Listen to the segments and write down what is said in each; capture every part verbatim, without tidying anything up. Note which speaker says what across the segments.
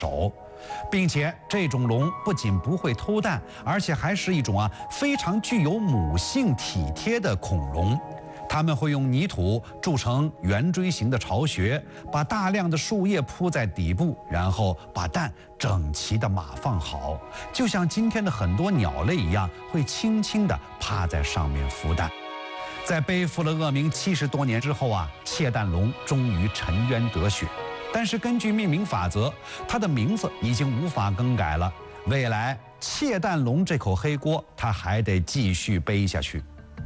Speaker 1: 手，并且这种龙不仅不会偷蛋，而且还是一种啊非常具有母性体贴的恐龙。它们会用泥土筑成圆锥形的巢穴，把大量的树叶铺在底部，然后把蛋整齐地码放好，就像今天的很多鸟类一样，会轻轻地趴在上面孵蛋。在背负了恶名七十多年之后啊，窃蛋龙终于沉冤得雪。但是根据命名法则，它的名字已经无法更改了。未来窃蛋龙这口黑锅，它还得继续背下去。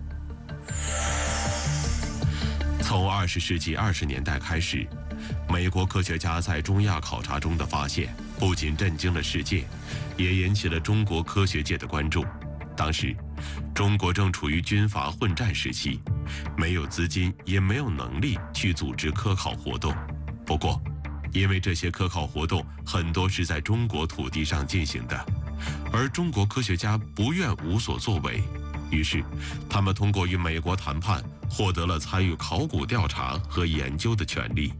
Speaker 2: 从二十世纪二十年代开始，美国科学家在中亚考察中的发现，不仅震惊了世界，也引起了中国科学界的关注。当时，中国正处于军阀混战时期，没有资金，也没有能力去组织科考活动。不过，因为这些科考活动很多是在中国土地上进行的，而中国科学家不愿无所作为，于是他们通过与美国谈判，获得了参与考古调查和研究的权利。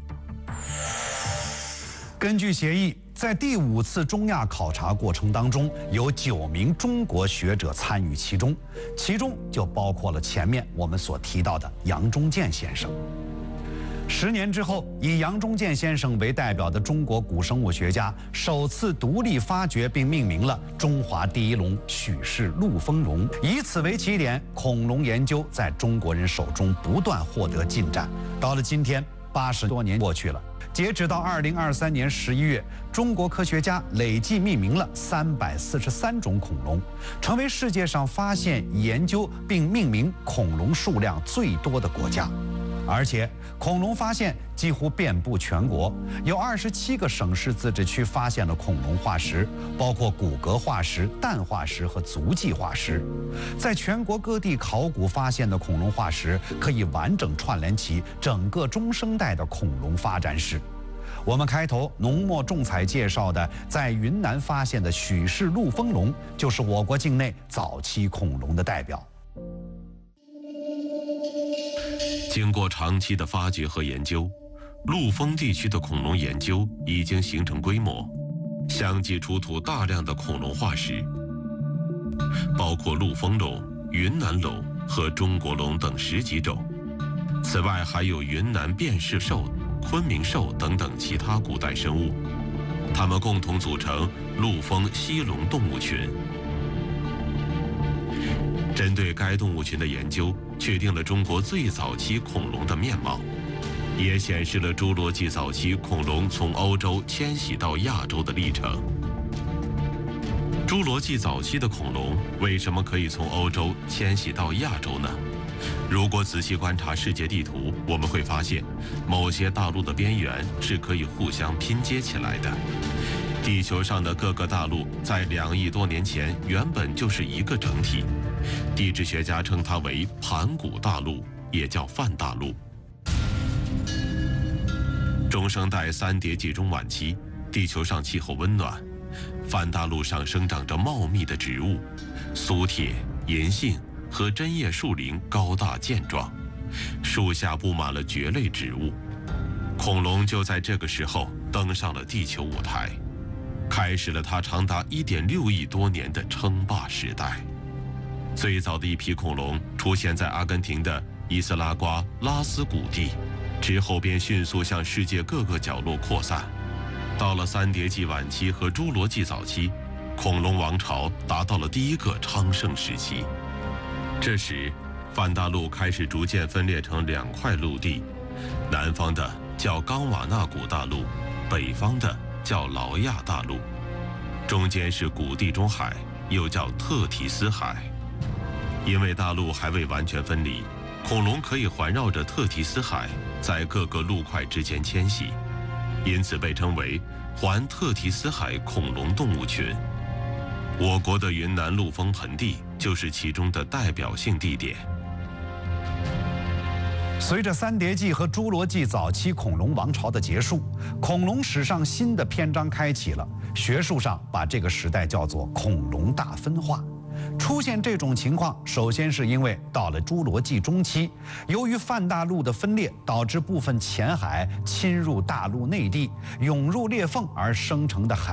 Speaker 1: 根据协议，在第五次中亚考察过程当中，有九名中国学者参与其中，其中就包括了前面我们所提到的杨忠健先生。十年之后，以杨忠健先生为代表的中国古生物学家首次独立发掘并命名了中华第一龙许氏陆丰龙，以此为起点，恐龙研究在中国人手中不断获得进展。到了今天，八十多年过去了，截止到二零二三年十一月，中国科学家累计命名了三百四十三种恐龙，成为世界上发现、研究并命名恐龙数量最多的国家。而且，恐龙发现几乎遍布全国，有二十七个省市自治区发现了恐龙化石，包括骨骼化石、蛋化石和足迹化石。在全国各地考古发现的恐龙化石，可以完整串联起整个中生代的恐龙发展史。我们开头浓墨重彩介绍的在云南发现的许氏陆丰龙，就是我国境内早期恐龙的代表。
Speaker 2: 经过长期的发掘和研究，陆丰地区的恐龙研究已经形成规模，相继出土大量的恐龙化石，包括陆丰龙、云南龙和中国龙等十几种。此外，还有云南辨识兽、昆明兽等等其他古代生物，它们共同组成陆丰西龙动物群。针对该动物群的研究，确定了中国最早期恐龙的面貌，也显示了侏罗纪早期恐龙从欧洲迁徙到亚洲的历程。侏罗纪早期的恐龙为什么可以从欧洲迁徙到亚洲呢？如果仔细观察世界地图，我们会发现，某些大陆的边缘是可以互相拼接起来的。地球上的各个大陆在两亿多年前原本就是一个整体。地质学家称它为盘古大陆，也叫泛大陆。中生代三叠纪中晚期，地球上气候温暖，泛大陆上生长着茂密的植物，苏铁、银杏和针叶树林高大健壮，树下布满了蕨类植物。恐龙就在这个时候登上了地球舞台，开始了它长达一点六亿多年的称霸时代。最早的一批恐龙出现在阿根廷的伊斯拉瓜拉斯谷地，之后便迅速向世界各个角落扩散。到了三叠纪晚期和侏罗纪早期，恐龙王朝达到了第一个昌盛时期。这时，泛大陆开始逐渐分裂成两块陆地，南方的叫冈瓦纳古大陆，北方的叫劳亚大陆，中间是古地中海，又叫特提斯海。因为大陆还未完全分离，恐龙可以环绕着特提斯海在各个陆块之间迁徙，因此被称为环特提斯海恐龙动物群。我国的云南陆丰盆地就是其中的代表性地点。
Speaker 1: 随着三叠纪和侏罗纪早期恐龙王朝的结束，恐龙史上新的篇章开启了。学术上把这个时代叫做恐龙大分化。出现这种情况，首先是因为到了侏罗纪中期，由于泛大陆的分裂，导致部分浅海侵入大陆内地，涌入裂缝而生成的海